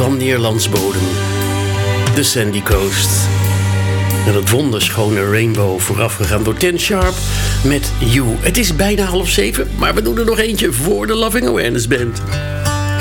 van Nederlands bodem. De Sandy Coast. En het wonderschone Rainbow, voorafgegaan door Ten Sharp met You. Het is bijna 6:30, maar we doen er nog eentje voor de Loving Awareness Band.